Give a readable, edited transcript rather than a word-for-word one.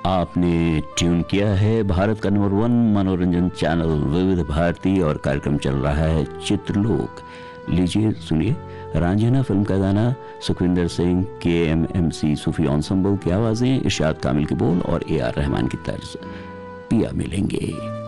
आपने ट्यून किया है भारत का नंबर 1 मनोरंजन चैनल विविध भारती और कार्यक्रम चल रहा है चित्रलोक। लीजिए सुनिए रांझना फिल्म का गाना, सुखविंदर सिंह, KMMC सूफी एंसेंबल की आवाजें, इरशाद कामिल की बोल और AR रहमान की तर्ज। पिया मिलेंगे।